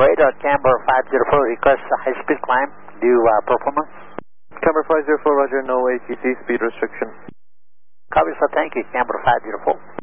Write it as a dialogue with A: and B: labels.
A: Radar Camber 504 request high-speed climb due performance.
B: Camber 504, roger, no ATC speed restriction.
A: Copy, sir. Thank you, Camber 504.